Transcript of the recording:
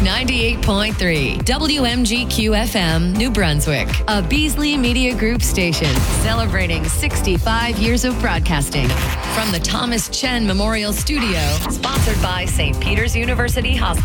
98.3 WMGQ-FM, New Brunswick, a Beasley Media Group station celebrating 65 years of broadcasting. From the Thomas Chen Memorial Studio, sponsored by St. Peter's University Hospital.